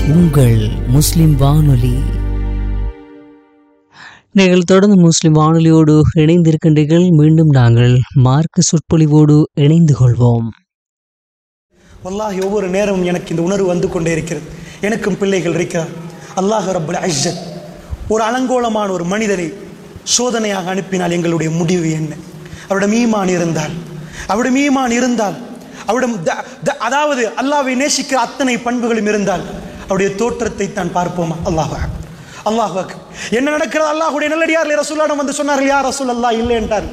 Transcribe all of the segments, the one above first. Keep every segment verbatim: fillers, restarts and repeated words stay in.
உங்கள் முஸ்லிம் வானொலி. நீங்கள் தொடர்ந்து முஸ்லிம் வானொலியோடு இணைந்திருக்கின்றீர்கள். மீண்டும் நாங்கள் மார்க்க சொற்பொழிவோடு இணைந்து கொள்வோம். வல்லாஹி ஒவ்வொரு நேரமும் எனக்கு இந்த உணர்வு வந்து கொண்டே இருக்கிறது. எனக்கும் பிள்ளைகள் இருக்கிறார். அல்லாஹ் ரப்புல் இஸ்ஸத் ஒரு அலங்கோலமான ஒரு மனிதனை சோதனையாக அனுப்பினால் எங்களுடைய முடிவு என்ன? அவரிடம் ஈமான் இருந்தால் அவரிடம் ஈமான் இருந்தால் அவரிடம் அதாவது அல்லாஹ்வை நேசிக்கிற அத்தனை பண்புகளும் இருந்தால் அவருடைய தோற்றத்தை தான் பார்ப்போமா? அல்லாஹ் அல்லாஹ் என்ன நடக்கிறது? அல்லாஹ்வுடைய நல்லடியார்களே ரசூலுல்லாஹ் வந்து சொன்னார்கள், யா ரசூலல்லாஹ் இல்லை என்றார்.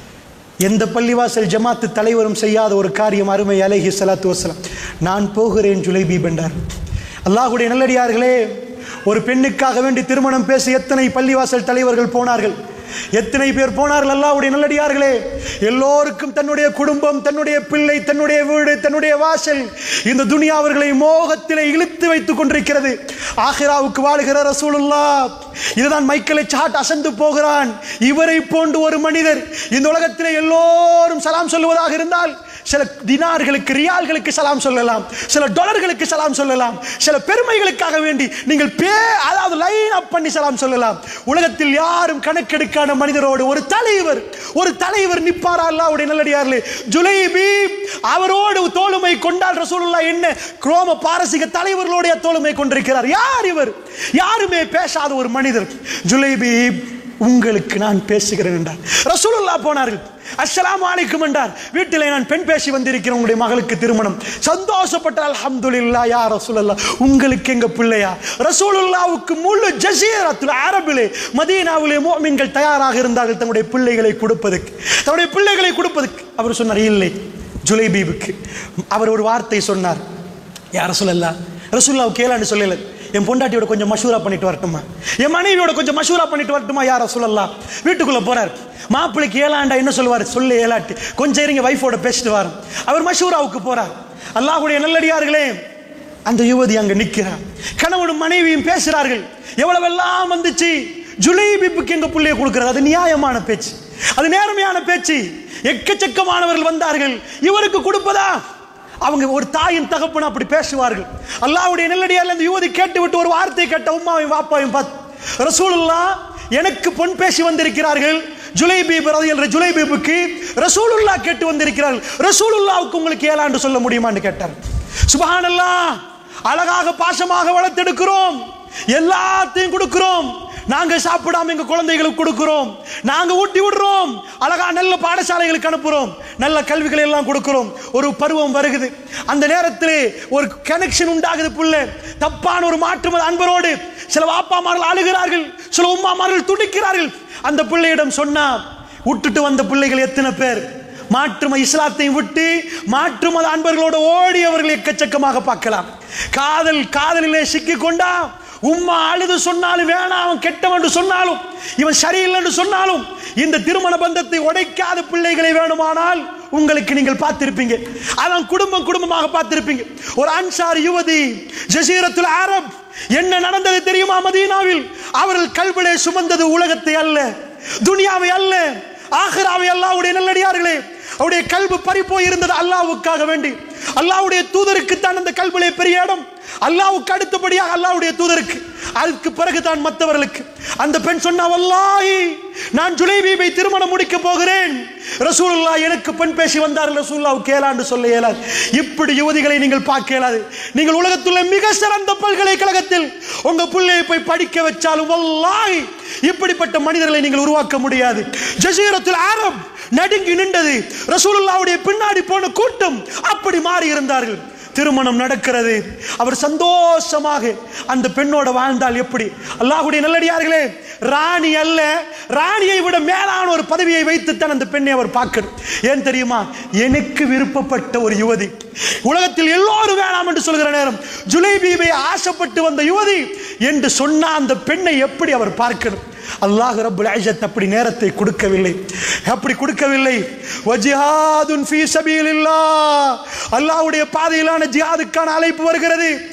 எந்த பள்ளிவாசல் ஜமாத்து தலைவரும் செய்யாத ஒரு காரியம் அருமை அலைஹி ஸலாத்து வஸலாம். நான் போகிறேன் ஜுலைபீப் என்றார். அல்லாஹ்வுடைய நல்லடியார்களே, ஒரு பெண்ணுக்காக வேண்டி திருமணம் பேச எத்தனை பள்ளிவாசல் தலைவர்கள் போனார்கள், எத்தனை பேர் போனார்கள்? அல்லாஹ்வுடைய நல்லடியார்களே, எல்லோருக்கும் தன்னுடைய குடும்பம், தன்னுடைய பிள்ளை, தன்னுடைய வீடு, தன்னுடைய வாசல், இந்த துனியா அவர்களை மோகத்திலே இழுத்து வைத்துக் கொண்டிருக்கிறது. ஆகிராவுக்கு வாழுகிற ரசூலுல்லாஹ் இதுதான் மைக்கேலை சாட் அசந்து போகிறான். இவரை போன்று ஒரு மனிதர் இந்த உலகத்திலே எல்லோரும் சலாம் சொல்லுவதாக இருந்தால் சில தினார்களுக்கு, ரியால்களுக்கு சலாம் சொல்லலாம், சில டாலர்களுக்கு சலாம் சொல்லலாம், சில பெருமைகளுக்காக வேண்டி நீங்கள் பே அதாவது லைன் அப் பண்ணி சலாம் சொல்லலாம். உலகத்தில் யாரும் கணக்கெடுக்கான மனிதரோடு ஒரு தலைவர் ஒரு தலைவர் நிப்பாரா? அல்லாஹ்வுடைய நல்லடியார்களே, ஜுலைபீப் அவரோடு தோளுமை கொண்டால் ரசூலுல்லாஹ் என்ன ரோம பாரசீக தலைவர்களுடைய தோளுமை கொண்டிருக்கிறார். யார் இவர்? யாருமே பேசாத ஒரு மனிதர். ஜுலைபீப், உங்களுக்கு நான் பேசுகிறேன் என்றார். ரசூலுல்லாஹ் போனார்கள். அஸ்ஸலாமு அலைக்கும் என்றார். வீட்டிலே நான் பெண் பேசி வந்திருக்கிறேன், உங்களுடைய மகளுக்கு திருமணம். சந்தோஷப்பட்டார். அல்ஹம்துலில்லாஹ் யா ரசூலல்லாஹ், உங்களுக்கு எங்க பிள்ளையா? ரசூலுல்லாஹ்வுக்கு முழு ஜஸீரத்துல் அரபிலே மதீனாவிலே முஃமின்கள் தயாராக இருந்தார்கள் தன்னுடைய பிள்ளைகளை கொடுப்பதற்கு, தன்னுடைய பிள்ளைகளை கொடுப்பதற்கு. அவர் சொன்னார், இல்லை ஜுலைபீபுக்கு. அவர் ஒரு வார்த்தை சொன்னார், யா ரசூலல்லாஹ், ரசூலுல்லாஹ் கேளான்னு சொல்லல, என் பொண்டாட்டியோட கொஞ்சம் மஷூரா பண்ணிட்டு வரட்டுமா, என் மனைவியோட கொஞ்சம் மஷூரா பண்ணிட்டு வரட்டுமா யா ரசூலல்லாஹ். வீட்டுக்குள்ள போறார். மாப்பிள்ளைக்கு ஏலாண்டா என்ன சொல்லுவார்? சொல்லு ஏலாட்டி, கொஞ்சம் இருங்க வைஃபோட பேசிட்டு வரும். அவர் மஷூராவுக்கு போறார். அல்லாஹ்வுடைய நல்லடியார்களே, அந்த யுவதி அங்க நிற்கிறார். கணவனும் மனைவியும் பேசுறார்கள். எவ்வளவெல்லாம் வந்துச்சு. ஜுலைபீபுக்கு எங்க பிள்ளைய கொடுக்கிறது, அது நியாயமான பேச்சு, அது நேர்மையான பேச்சு. எக்கச்சக்கமானவர்கள் வந்தார்கள். இவருக்கு கொடுப்பதா? அவங்க ஒரு தாயின் தகப்பன அப்படி பேசுவார்கள். அல்லாஹ்வுடைய நல்லடியார்கள் அந்த யுவதி கேட்டு விட்டு ஒரு வார்த்தை கேட்ட உம்மாவையும் வாப்பாவையும் பார்த்து, ரசூலுல்லாஹ் எனக்கு பொன் பேசி வந்திருக்கிறார்கள். ஜுலைபீப் ரலியல்லாஹு ஜுலைபீபுக்கு ரசூலுல்லாஹ் கேட்டு வந்திருக்கிறார்கள். ரசூலுல்லாஹ்வுக்கு உங்களுக்கு ஏலாண்டு சொல்ல முடியுமான்னு கேட்டார். சுப்ஹானல்லாஹ், அழகாக பாசமாக வளர்த்தெடுக்கிறோம், எல்லாத்தையும் கொடுக்கிறோம். நாங்க சாப்பிடாம எங்க குழந்தைகளுக்கு கொடுக்கிறோம், நாங்க ஊட்டி விடுறோம், அழகா நல்ல பாடசாலைகளுக்கு அனுப்புறோம், நல்ல கல்விகளை எல்லாம் கொடுக்கிறோம். ஒரு பருவம் வருகுது, அந்த நேரத்தில் ஒரு கனெக்ஷன் உண்டாகுது. பிள்ளை தப்பான ஒரு மாற்று அன்பரோடு சில வாப்பாமார்கள் அழுகிறார்கள், சில உம்மாமார்கள் துடிக்கிறார்கள். அந்த பிள்ளையிடம் சொன்னா, விட்டுட்டு வந்த பிள்ளைகள் எத்தனை பேர் மாற்றும இஸ்லாத்தை விட்டு மாற்றுமத அன்பர்களோடு ஓடி அவர்கள் எக்கச்சக்கமாக பார்க்கலாம். காதல் காதலிலே சிக்கி கொண்டா உம்மா அழுது சொன்னாலும் வேணாம், அவன் கெட்டவன் என்று சொன்னாலும், இவன் சரியில்லை என்று சொன்னாலும், இந்த திருமண பந்தத்தை உடைக்காத பிள்ளைகளை வேணுமானால் உங்களுக்கு நீங்கள் பார்த்திருப்பீங்க. அதான் குடும்பம் குடும்பமாக பார்த்திருப்பீங்க. ஒரு அன்சார் யுவதி ஜஸீரத்துல் அரப், என்ன நடந்தது தெரியுமா? மதீனாவில் அவர்கள் கல்விலே சுமந்தது உலகத்தை அல்ல, துனியாவை அல்ல, ஆகிராவை. அல்லாஹ்வுடைய நல்லடியார்களே, அவருடைய கல்வி பறி போய் இருந்தது அல்லாஹ்வுக்காக வேண்டி. அல்லாஹ்வுடைய தூதருக்கு தான் அந்த கல்விலே பெரிய இடம். அல்லாஹ்வுக்கு அடுத்தபடியாக அல்லாஹ்வுடைய தூதருக்கு, அதுக்கு பிறகு தான் மற்றவர்களுக்கு. அந்த பெண் சொன்னா, வல்லாஹி நான் ஜுலைபீபை திருமணம் முடிக்க போகிறேன். ரசூலுல்லாஹ் எனக்கு பெண் பேசி வந்தார்கள், ரசூலுல்லாஹ் கேளாண்டு சொல்ல இயலாது. இப்படி யுவதிகளை நீங்கள் பார்க்க இயலாது. நீங்கள் உலகத்துள்ள மிக சிறந்த பல்கலைக்கழகத்தில் உங்க பிள்ளையை போய் படிக்க வச்சாலும் வல்லாஹி இப்படிப்பட்ட மனிதர்களை நீங்கள் உருவாக்க முடியாது. ஜஸீரத்துல் அரப் நடுங்கி நின்றது. ரசூலுல்லாஹ்வுடைய பின்னாடி போன கூட்டம் அப்படி மாறி இருந்தார்கள். திருமணம் நடக்கிறது. அவர் சந்தோஷமாக அந்த பெண்ணோட வாழ்ந்தால் எப்படி? அல்லாஹ்வுடைய நல்லடியார்களே, ராணி அல்ல, ராணியை விட மேலான ஒரு பதவியை வைத்துத்தான் அந்த பெண்ணை அவர் பார்க்கணும். ஏன் தெரியுமா? எனக்கு விருப்பப்பட்ட ஒரு யுவதி, உலகத்தில் எல்லோரும் வேணாம் என்று சொல்கிற நேரம் ஜுலைபீபை ஆசைப்பட்டு வந்த யுவதி என்று சொன்ன அந்த பெண்ணை எப்படி அவர் பார்க்கணும்? அல்லாஹ் ரப்புல் இஸ்ஸத் அப்படி நேரத்தை கொடுக்கவில்லை, அப்படி கொடுக்கவில்லை. வஜிஹாதுன் ஃபீ சபீலில்லாஹ், அல்லாஹ்வுடைய பாதையிலான ஜிஹாதுக்கான அழைப்பு வருகிறது.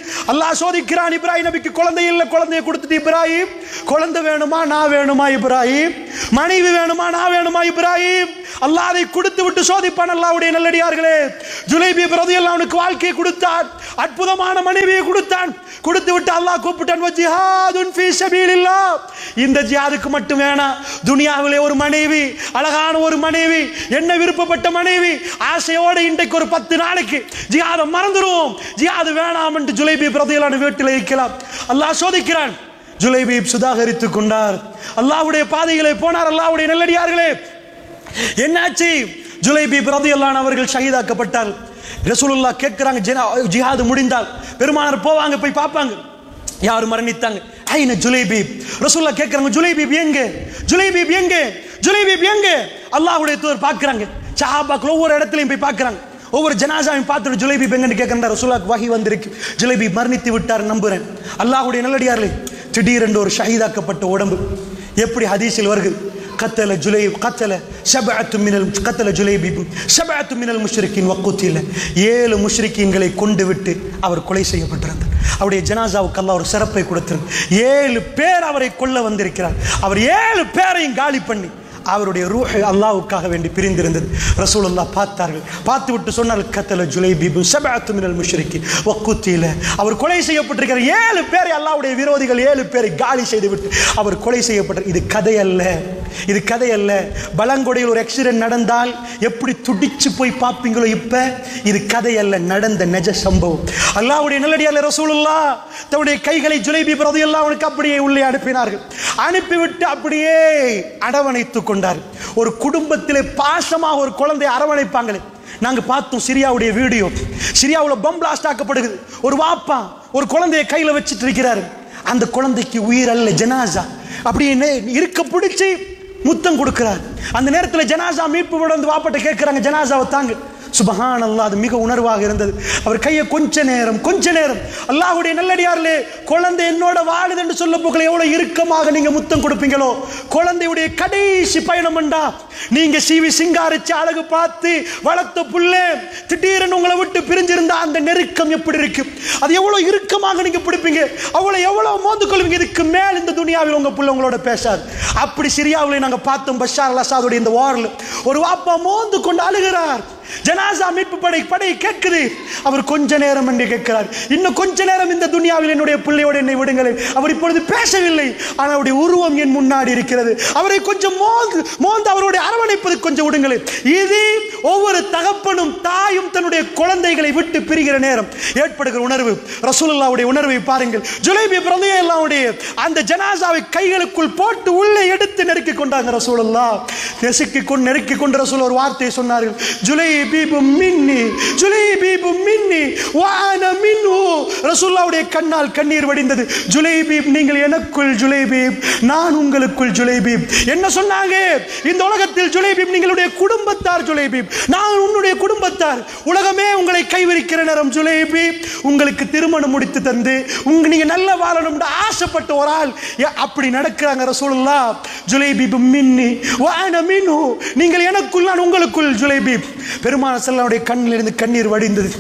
அல்லாஹ் சோதிக்கிறான். இப்ராஹிம் நபிக்கு குழந்தை இல்லை, குழந்தையை கொடுத்துட்டு இப்ராஹிம் குழந்தை வேணுமா நான் வேணுமா இப்ராஹிம், மனைவி வேணுமா நான் வேணுமா இப்ராஹிம். அல்லாஹ் அதை கொடுத்து விட்டு சோதிப்பான். அல்லாஹ்வுடைய நல்லடியார்களே, ஜுலைபீப் ரலியல்லாஹு அன்ஹுக்கு வாழ்க்கையை கொடுத்தான், அற்புதமான மனைவியை கொடுத்தான். கொடுத்து விட்டு அல்லாஹ் கூப்பிட்டான், ஜிஹாதுன் ஃபீ ஸபீலில்லாஹ். இந்த ஜிஹாதுக்கு மட்டும் வேணாம், துனியாவிலே ஒரு மனைவி, அழகான ஒரு மனைவி, என்ன விருப்பப்பட்ட மனைவி, ஆசையோடு இன்றைக்கு ஒரு பத்து நாளைக்கு ஜிஹாதை மறந்துடுவோம், ஜிஹாது வேணாம் என்று ஜுலைபீப் ரலியல்லாஹு அன்ஹு வீட்டில் இருக்கலாம். அல்லாஹ் சோதிக்கிறான். ஜுலைபீப் சுதாகரித்துக் கொண்டார், அல்லாஹ்வுடைய பாதைகளை போனார். அல்லாஹ்வுடைய நல்லடியார்களே, என்னாச்சு? ஜுலைபீப் ரலியல்லாஹு அன்ஹு அவர்கள் ஷஹீதாக்கப்பட்டார். ரசூலுல்லாஹ் கேட்கிறாங்க, ஜிஹாது முடிந்தால் பெருமானார் போவாங்க, போய் பார்ப்பாங்க, யார் மரணித்தாங்க, ஐன ஜுலைபீப். ரசூலுல்லாஹ் கேட்கிறாங்க, ஜுலைபீப் எங்க, ஜுலைபீப் எங்க, ஜுலைபீப் எங்க? அல்லாஹ்வுடைய தூதர் பார்க்கறாங்க, சஹாபாக்கள் ஒவ்வொரு இடத்துலையும் போய் பார்க்கறாங்க, ஒவ்வொரு ஜனாசாவையும் பார்த்துட்டு ஜுலைபீப் எங்கன்னு கேட்கறாங்க. ரசூலுல்லாஹ் வஹி வந்திருக்கு, ஜுலைபீப் மரணித்து விட்டார் நம்புறேன். அல்லாஹ்வுடைய நல்லடியார்களே, திடீரென்று ஒரு ஷஹீதாக்கப்பட்ட உடம்பு. எப்படி ஹதீஸில் வருகிறது, கத்தல ஜுலை கத்தல ஷபஅத்து மினல் கத்தல ஜுலைபீப் ஷபஅத்து மினல் முஷ்ரிக்கீன் வகுத்தில. ஏழு முஷ்ரிக்கீன்களை கொண்டு விட்டு அவர் கொலை செய்யப்பட்டிருந்தார். அவருடைய ஜனாசாவுக்கு அல்லாஹ் ஒரு சிறப்பை கொடுத்திருந்தார். ஏழு பேர் அவரை கொல்ல வந்திருக்கிறார். அவர் ஏழு பேரையும் காலி பண்ணி அவருடைய ரூஹ் அல்லாஹ்வுக்காக வேண்டி பிரிந்திருந்தது. ரசூலுல்லாஹ் பார்த்தார்கள், பார்த்து விட்டு சொன்னார்கள், கத்தல ஜுலைபீப் ஸபஅத்து மினல் முஷ்ரிக்கீன் வகுத்தில. அவர் கொலை செய்யப்பட்டிருக்கிற ஏழு பேரை, அல்லாஹ்வுடைய விரோதிகள் ஏழு பேரை காலி செய்து விட்டு அவர் கொலை செய்யப்பட்டார். இது கதை அல்ல, இது கதை அல்ல. பலங்கொடையில் ஒரு ஆக்சிடென்ட் நடந்தால் எப்படி துடிச்சு போய் பார்ப்பீங்களோ, இப்ப இது கதை அல்ல, நடந்த நிஜ சம்பவம். அல்லாஹ்வுடைய நல்லடியார்களே, ரசூலுல்லாஹ் தன்னுடைய கைகளை ஜுலைபீப் ரலியல்லாஹு அன்ஹு அப்படியே உள்ளே அனுப்பினார்கள். அனுப்பிவிட்டு அப்படியே அடவணைத்துக் கொண்டார். ஒரு குடும்பத்திலே பாசமாக ஒரு குழந்தையை அரவணைப்பாங்களே, நாங்க பார்த்தோம் சிரியாவுடைய வீடியோ. சிரியாவில் பம் பிளாஸ்ட் ஆக்கப்படுகிறது. ஒரு வாப்பா ஒரு குழந்தையை கையில வச்சிட்டு இருக்கிறாரு. அந்த குழந்தைக்கு உயிர் அல்ல, ஜனாசா. அப்படியே இருக்க பிடிச்சி முத்தம் கொடுக்கிறார். அந்த நேரத்தில் ஜனாசா மீட்பு வந்து வாப்பட்ட கேட்கிறாங்க, ஜனாசாவை தாங்க. சுபஹானல்லாஹ், அது மிக உணர்வாக இருந்தது. அவர் கையை கொஞ்ச நேரம் கொஞ்ச நேரம் அல்லாஹ்வுடைய நல்லடியார்களே, குழந்தை என்னோட வாழுது என்று சொல்ல போகல, எவ்வளவு இறுக்கமாக நீங்க முத்தம் கொடுப்பீங்களோ. குழந்தையுடைய கடைசி பயணம் என்றா, நீங்க சீவி சிங்காரிச்சு அழகு பார்த்து வளர்த்த புள்ளே திடீரென்னு உங்களை விட்டு பிரிஞ்சிருந்தா அந்த நெருக்கம் எப்படி இருக்கு, அது எவ்வளவு இறுக்கமாக நீங்க பிடிப்பீங்க, அவ்வளவு எவ்வளவு மோந்து கொள்வீங்க. இதுக்கு மேல் இந்த துனியாவில் உங்க புள்ள உங்களோட பேசாது. அப்படி சிரியாவில் நாங்க பார்த்தோம், பஷார் அல் அசாதுடைய இந்த வார்ல ஒரு வாப்பா மோந்து கொண்டு அழுகிறார். ஜனாசா மீட்பு படை படை கேட்குது. அவர் கொஞ்ச நேரம் என்று கேட்கிறார், இன்னும் கொஞ்ச நேரம் இந்த துனியாவில் என்னுடைய பிள்ளையோடு என்னை விடுங்கள். அவர் இப்பொழுது பேசவில்லை, ஆனால் அவருடைய உருவம் என் முன்னாடி இருக்கிறது. அவரை கொஞ்சம் மோந்து மோந்து அவருடைய அரவணைப்பது கொஞ்சம் விடுங்கள். இது ஒவ்வொரு தகப்பனும் தாயும் தன்னுடைய குழந்தைகளை விட்டு பிரிகிற நேரம் ஏற்படுகிற உணர்வு. ரசூலுல்லாஹ்வுடைய உணர்வை பாருங்கள். ஜுலைபீப் ரலியல்லாஹு அன்ஹு அந்த ஜனாசாவை கைகளுக்குள் போட்டு உள்ளே எடுத்து நெருக்கி கொண்டாங்க. ரசூலுல்லாஹ் நெருக்கி கொண்டு நெருக்கி கொண்டு ரசூல் ஒரு வார்த்தையை சொன்னார்கள், ஜுலை மின்னி ஜுலைபீபு மின்னி வானா மின்ஹு. ரசூலுல்லாஹ்வுடைய கண்ணால் கண்ணீர் வடிந்தது. ஜுலைபீப் நீங்கள் எனக்குள், ஜுலைபீப் நான் உங்களுக்குள். ஜுலைபீப் என்ன சொன்னாங்க, இந்த உலகத்தில் ஜுலைபீப் நீங்களுடைய குடும்பத்தார், ஜுலைபீப் நான் உன்னுடைய குடும்பத்தார். உலகமே உங்களை கைவிரிக்கிற நேரம் ஜுலைபீப் உங்களுக்கு திருமணம் முடித்து தந்து உங்க நீங்க நல்ல வாழணும் ஆசைப்பட்ட ஒரு ஆள் அப்படி நடக்கிறாங்க. ரசூலுல்லாஹ் ஜுலைபீப் மின்னி வானா மின்ஹு, நீங்கள் எனக்குள் நான் உங்களுக்குள். ஜுலைபீப் பெருமானார் ஸல்லல்லாஹு அலைஹி கண்ணிலிருந்து கண்ணீர் வடிந்தது.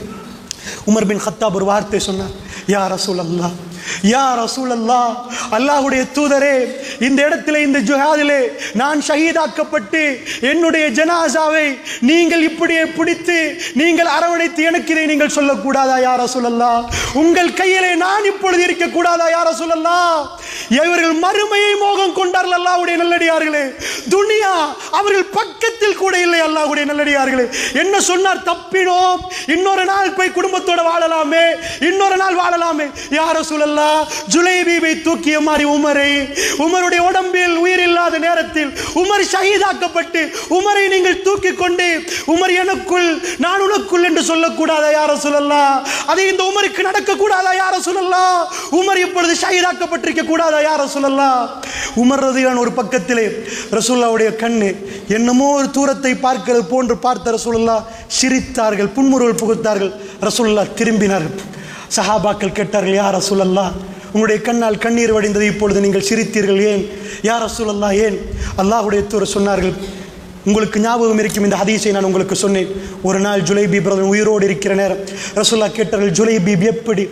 உமர் பின் கத்தாப் ஒரு வார்த்தை சொன்னார், யா ரசூலல்லாஹ், யா ரசூலல்லாஹ், அல்லாஹ்வுடைய தூதரே, இந்த இடத்திலே இந்த ஜிஹாதிலே நான் ஷஹீதாக்கப்பட்டு என்னுடைய ஜனாசாவை நீங்கள் இப்படியே பிடித்து நீங்கள் அரவணைத்து எனக்கு இதை நீங்கள் சொல்லக்கூடாதா யா ரசூலல்லாஹ்? உங்கள் கையிலே நான் இப்பொழுது இருக்கக்கூடாதா யா ரசூலல்லாஹ்? இவர்கள் மறுமையை மோகம் கொண்டார்கள். அல்லாஹ்வுடைய நல்லடியார்களே, துனியா அவர்கள் பக்கத்தில் கூட இல்லை. அல்லாஹ்வுடைய நல்லடியார்களே, என்ன சொன்னார், தப்பினோம், இன்னொரு நாள் போய் குடும்பத்தோட வாழலாமே, இன்னொரு நாள் வாழலாமே. யா ரசூலல்லாஹ், ஜுலைபீபை தூக்கிய மாதிரி உமரை, உமருடைய உடம்பில் உயிர் இல்லாத நேரத்தில் உமர் ஷஹீதாக்கப்பட்டு உமரை நீங்கள் தூக்கி கொண்டு உமர் எனக்குள் நான் உனக்குள் என்று சொல்லக்கூடாதா யா ரசூலல்லாஹ்? அது இந்த உமருக்கு நடக்க கூடாதா யா ரசூலல்லாஹ்? உமர் இப்பொழுது ஷஹீதாக்கப்பட்டிருக்க கூடாதா யா ரசூலல்லாஹ்? உமர் ரலியல்லாஹு ஒரு பக்கத்திலே, ரசூலுல்லாஹ்வுடைய கண்ணு என்னமோ ஒரு தூரத்தை பார்க்கிறது போன்று பார்த்த ரசூலுல்லாஹ் சிரித்தார்கள், புன்முறுவல் புகுத்தார்கள். ரசூலுல்லாஹ் திரும்பினார்கள். சஹாபாக்கள் கேட்டார்கள், யா ரசூலல்லாஹ், உங்களுடைய கண்ணால் கண்ணீர் வடிந்தது, இப்பொழுது நீங்கள் சிரித்தீர்கள், ஏன் யா ரசூலல்லாஹ் ஏன்? அல்லாஹ்வுடைய தூதர் சொன்னார்கள், உங்களுக்கு ஞாபகம் இருக்கும் இந்த ஹதீஸை நான் உங்களுக்கு சொன்னேன். ஒரு நாள் ஜுலைபீப் உயிரோடு இருக்கிற நேரம் ரசூலுல்லாஹ் கேட்டார்கள், ஜுலைபீப் எப்படி?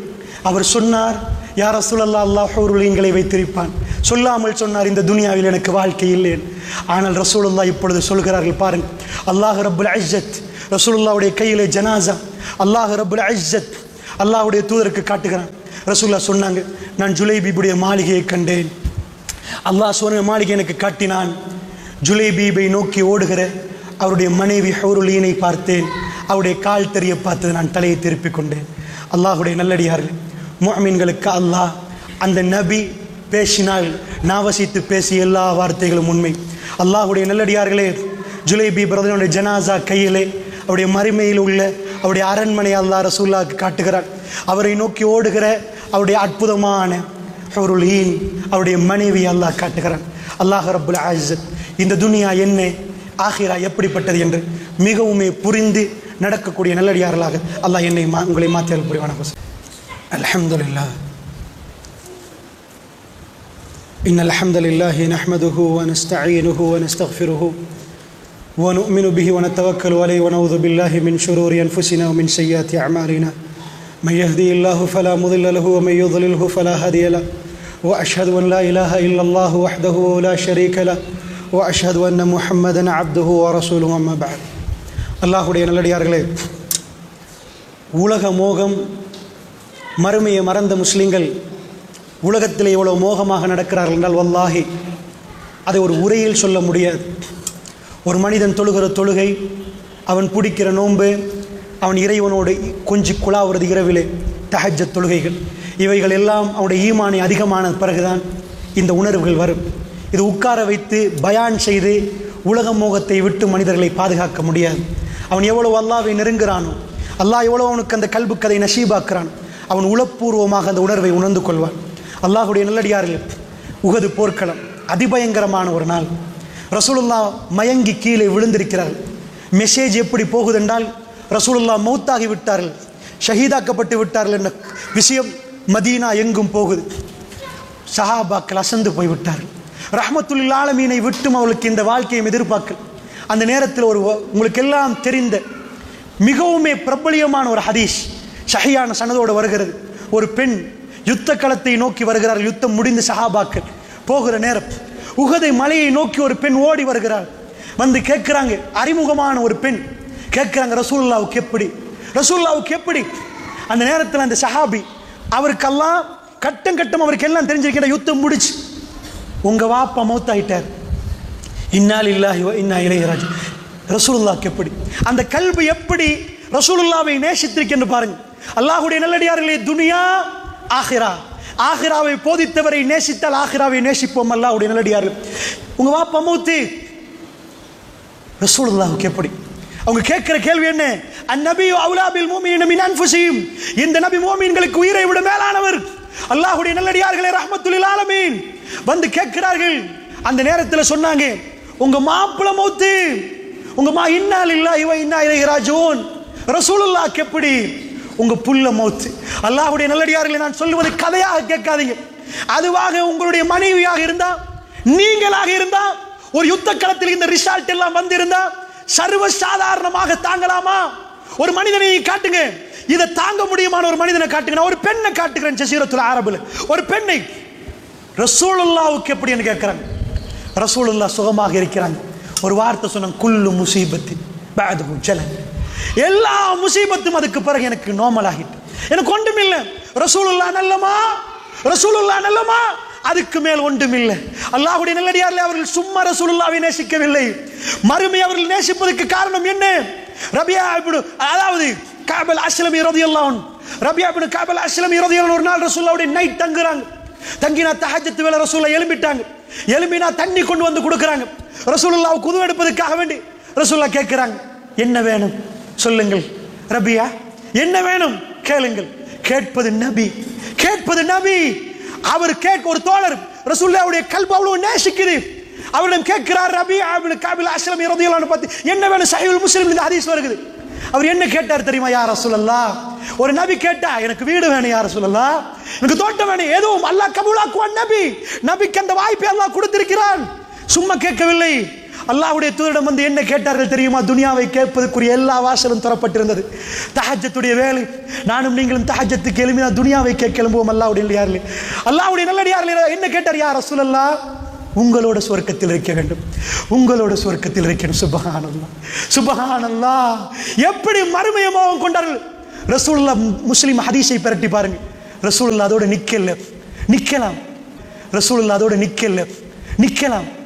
அவர் சொன்னார், யா ரசூலல்லாஹ், அல்லாஹ் ஹூருலீன்களை வைத்திருப்பான். சொல்லாமல் சொன்னார், இந்த துனியாவில் எனக்கு வாழ்க்கை இல்லை. ஆனால் ரசூலுல்லாஹ் இப்பொழுது சொல்கிறார்கள் பாருங்கள். அல்லாஹ் ரப்புல் இஸ்ஸத் ரசூலுல்லாஹ்வுடைய கையிலே ஜனாசா. அல்லாஹ் ரப்புல் இஸ்ஸத் அல்லாஹ்வுடைய தூதருக்கு காட்டுகிறான். ரசூலுல்லாஹ் சொன்னாங்க, நான் ஜுலைபீபுடைய மாளிகையை கண்டேன். அல்லாஹ் சொன்ன மாளிகை எனக்கு காட்டினான். ஜுலைபீபை நோக்கி ஓடுகிற அவருடைய மனைவி ஹூருலீனை பார்த்தேன். அவருடைய கால் தெரிய பார்த்தது. நான் தலையை திருப்பிக் கொண்டேன். அல்லாஹுடைய நல்லடியார்கள், முஅ்மின்களுக்கு அல்லாஹ் அந்த நபி பேசினால் நாவசித்து பேசிய எல்லா வார்த்தைகளும் உண்மை. அல்லாஹுடைய நல்லடியார்களே, ஜுலைபீப் ரலியல்லாஹு ஜனாசா கையிலே அவருடைய மறுமையில் உள்ள அவருடைய அரண்மனை அல்லாஹ் ரசூலுல்லாஹ்வுக்கு காட்டுகிறார். அவரை நோக்கி ஓடுகிற அவருடைய அற்புதமான ஹூருலீன் அவருடைய மனைவி அல்லாஹ் காட்டுகிறான். அல்லாஹ் ரப்புல் இஸ்ஸத் இந்த துனியா என்ன, ஆகிரா எப்படிப்பட்டது என்று மிகவுமே புரிந்து நடக்கக்கூடிய நல்லடியார்களாக அல்லாஹ் என்னை உங்களை மாற்றியல் புரிவானாக. அல்ஹம்துலில்லாஹ். இன்னல் ஹம்தலில்லாஹி நஹ்மதுஹு வ நஸ்தஈனுஹு வ நஸ்தக்ஃபிருஹு வ நு'மினு பிஹி வ நதவக்கலு அலைஹி வ நஊது பில்லாஹி மின் ஷுரூரி அன்ஃபுஸினா வ மின் ஸய்யிஆத்தி அஅமாலினா. மன் யஹ்திஹில்லாஹு ஃபலா முضில்ல லஹு வ மன் யுضللஹு ஃபலா ஹாதிய லஹு. வ அஷ்ஹது அன் லா இலாஹ இல்லல்லாஹு வஹ்தஹு லா ஷரீக லஹு வ அஷ்ஹது அன்ன முஹம்மதன் அப்துஹு வ ரசூலுஹு. அம்மா பஅத். அல்லாஹ்வுடைய நல்லடியார்களே, உலக மோகம், மறுமையை மறந்த முஸ்லிம்கள் உலகத்தில் எவ்வளோ மோகமாக நடக்கிறார்கள் என்றால் வல்லாஹி அதை ஒரு உரையில் சொல்ல முடியாது. ஒரு மனிதன் தொழுகிற தொழுகை, அவன் பிடிக்கிற நோன்பு, அவன் இறைவனோடு கொஞ்சி குழாவுறது இரவிலே தஹஜ்ஜத் தொழுகைகள், இவைகள் எல்லாம் அவனுடைய ஈமானை அதிகமான பிறகுதான் இந்த உணர்வுகள் வரும். இது உட்கார வைத்து பயான் செய்து உலக மோகத்தை விட்டு மனிதர்களை பாதுகாக்க முடியாது. அவன் எவ்வளோ அல்லாஹ்வை நெருங்குகிறானோ, அல்லாஹ் எவ்வளோ அவனுக்கு அந்த கல்பு கதை நசீபாக்குறான், அவன் உளப்பூர்வமாக அந்த உணர்வை உணர்ந்து கொள்வான். அல்லாஹுடைய நல்லடியார்கள், உஹது போர்க்களம் அதிபயங்கரமான ஒரு நாள். ரசூலுல்லாஹ் மயங்கி கீழே விழுந்திருக்கிறார்கள். மெசேஜ் எப்படி போகுதென்றால், ரசூலுல்லாஹ் மௌத்தாகி விட்டார்கள், ஷஹீதாக்கப்பட்டு விட்டார்கள் என்ற விஷயம் மதீனா எங்கும் போகுது. சஹாபாக்கள் அசந்து போய்விட்டார்கள். ரஹ்மத்துல் ஆலமீனை விட்டும் அவளுக்கு இந்த வாழ்க்கையை எதிர்பார்க்கல். அந்த நேரத்தில் ஒரு உங்களுக்கு எல்லாம் தெரிந்த மிகவுமே பிரபலியமான ஒரு ஹதீஸ் ஷஹியான சனதோடு வருகிறது. ஒரு பெண் யுத்த களத்தை நோக்கி வருகிறார். யுத்தம் முடிந்து சஹாபாக்கள் போகிற நேரம் உஹதை மலையை நோக்கி ஒரு பெண் ஓடி வருகிறார். வந்து கேட்குறாங்க, அறிமுகமான ஒரு பெண் கேட்குறாங்க, ரசூலுல்லாஹ்வுக்கு எப்படி, ரசூலுல்லாஹ்வுக்கு எப்படி? அந்த நேரத்தில் அந்த சஹாபி, அவருக்கெல்லாம் கட்டம் கட்டம் அவருக்கு எல்லாம் தெரிஞ்சிருக்கிற, யுத்தம் முடிச்சு உங்கள் வாப்பா மௌத்தாயிட்டார், இன்னா லில்லாஹி வ இன்னா இலைஹி ராஜிஊன். ரசூலுல்லாஹ்வுக்கு எப்படி, அந்த கல்பு எப்படி ரசூலுல்லாஹ்வை நேசித்திருக்கின்ற பாருங்க. அல்லாஹ்வுடைய நல்லடியார்களே, துனியா ஆகிரா, ஆகிராவை போதித்தவரை நேசித்தால் ஆகிராவை நேசிப்போம். அல்லாஹ்வுடைய நல்லடியார்கள், உங்க வாப்பா மௌத்து, ரசூலுல்லாஹ்வுக்கு எப்படி? அவங்க கேட்கிற கேள்வி என்ன? அந்நபியு அவுலா பில் முஃமினீன மின் அன்ஃபுஸிஹிம். இந்த நபி முஃமின்களுக்கு உயிரை விட மேலானவர். அல்லாஹ்வுடைய நல்லடியார்களே, ரஹ்மத்துல் ஆலமீன் வந்து கேட்கிறார்கள். அந்த நேரத்தில் சொன்னாங்க, உங்க மாப்பிள மௌத்து, உங்க மா இன்னா லில்லாஹி வ இன்னா இலைஹி ராஜிஊன். ரசூலுல்லாஹ்வுக்கு எப்படி? உங்க புல்ல மௌத்து. அல்லாஹ்வுடைய நல்லடியார்களை, நான் சொல்லுவது கதையாக கேட்காதீங்க. அதுவாக உங்களுடைய மனைவியாக இருந்தா, நீங்களாக இருந்தா, ஒரு யுத்த களத்தில் இந்த ரிசல்ட் எல்லாம் வந்திருந்தா சர்வ சாதாரணமாக தாங்கலாமா? ஒரு மனிதனை காட்டுங்க, இதை தாங்க முடியுமான ஒரு மனிதனை காட்டுங்க. ஒரு பெண்ணை காட்டுகிறேன், ஜஸீரத்துல் அரபுல ஒரு பெண்ணை. ரசூலுல்லாஹ்வுக்கு எப்படின்னு கேட்கிறாங்க. ரசூலுல்லாஹ் சுகமாக இருக்கிறாங்க. ஒரு வார்த்தை சொன்னாங்க, குல்லு முசீபத்தி பஅதுஹு ஜலல். எல்லா முசீபத்தும் அதுக்கு பிறகு எனக்கு நார்மல் ஆகிட்டு, எனக்கு ஒன்றும் இல்லை. ரசூலுல்லாஹ் நல்லமா, ரசூலுல்லாஹ் நல்லமா, அதுக்கு மேல் ஒன்றும் இல்லை. அல்லாஹ்வுடைய நல்லடியார்களே, அவர்கள் சும்மா ரசூலுல்லாஹ்வை நேசிக்கவில்லை, மறுமை அவர்கள் நேசிப்பதற்கு காரணம் என்ன? ரபியா இப்னு, அதாவது கஅப் அல் அஸ்லமி ரலியல்லாஹு அன்ஹு, ரபியா இப்னு கஅப் அல் அஸ்லமி ரலியல்லாஹு அன்ஹு ஒரு நாள் ரசூலுல்லாஹ்வுடைய நைட் தங்குறாங்க. தங்கினா தஹஜ்ஜத் வேளை ரசூலுல்லாஹ் எழும்பிட்டாங்க. எழும்பினா தண்ணி கொண்டு வந்து கொடுக்குறாங்க. ரசூலுல்லாஹ் குது எடுப்பதற்காக வேண்டி ரசூலுல்லாஹ் கேட்கிறாங்க, என்ன வேணும் சொல்லுங்கள். ரபியா, என்ன வேணும் கேளுங்கள். கேட்பது நபி, கேட்பது நபி. அவர் கேட்க, ஒரு தோழர் ரசூலுல்லாஹ்வுடைய கல்பு அவ்வளவு நேசிக்குது. அவரிடம் கேட்கிறார், ரபியா இப்னு கஅப் அல் அஸ்லமி ரலியல்லாஹு அன்ஹு பத்தி என்ன வேணும்? சஹீஹுல் முஸ்லிம் இந்த ஹதீஸ் வருகிறது. அவர் என்ன கேட்டார் தெரியுமா? யா ரசூலல்லாஹ், ஒரு நபி கேட்டா, எனக்கு வீடு வேணும் யா ரசூலல்லாஹ், எனக்கு தோட்டம் வேணும், எதுவும் அல்லாஹ் கபூலாக்குவான். நபி, நபிக்கு அந்த வாய்ப்பை அல்லாஹ் கொடுத்திருக்கிறான். சும்மா கேட்கவில்லை. அல்லாஹ்வுடைய தூதரிடம் வந்து என்ன கேட்டார்கள் தெரியுமா? துனியாவை கேட்பதற்குரிய எல்லா வாசலும் தரப்பட்டிருந்தது. தஹஜ்ஜத்துடைய வேலை, நானும் நீங்களும் தஹஜ்ஜத்துக்கு எழுப்பினா துனியாவை கேட்க எழும்புவோம். அல்லாஹ்வுடைய நல்லடியார்களே, அல்லாஹ்வுடைய நல்லடியார்களே என்ன கேட்டார்? யா ரசூலல்லாஹ், உங்களோட சுவர்க்கத்தில் இருக்க வேண்டும், உங்களோட சுவர்க்கத்தில் இருக்கணும். சுப்ஹானல்லாஹ், சுப்ஹானல்லாஹ். எப்படி மறுமையமாக கொண்டார்கள் ரசூலுல்லாஹ். முஸ்லிம் ஹதீஸை பிரட்டி பாருங்க. ரசூலுல்லாஹ் அதோட நிக்கல, நிக்கலாம். ரசூலுல்லாஹ் அதோட நிக்கல, நிக்கலாம்.